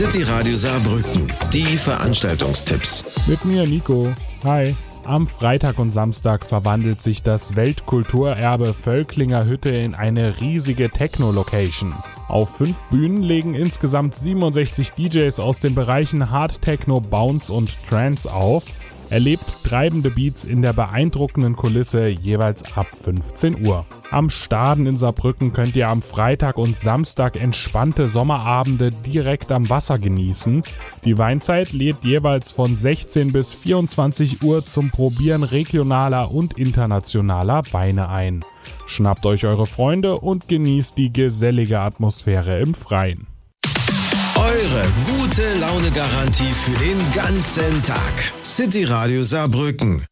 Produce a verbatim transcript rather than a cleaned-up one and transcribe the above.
City Radio Saarbrücken. Die Veranstaltungstipps. Mit mir, Nico. Hi. Am Freitag und Samstag verwandelt sich das Weltkulturerbe Völklinger Hütte in eine riesige Techno-Location. Auf fünf Bühnen legen insgesamt siebenundsechzig D Js aus den Bereichen Hard Techno, Bounce und Trance auf. Erlebt treibende Beats in der beeindruckenden Kulisse jeweils ab fünfzehn Uhr. Am Staden in Saarbrücken könnt ihr am Freitag und Samstag entspannte Sommerabende direkt am Wasser genießen. Die Weinzeit lädt jeweils von sechzehn bis vierundzwanzig Uhr zum Probieren regionaler und internationaler Weine ein. Schnappt euch eure Freunde und genießt die gesellige Atmosphäre im Freien. Eure gute Laune-Garantie für den ganzen Tag. City Radio Saarbrücken.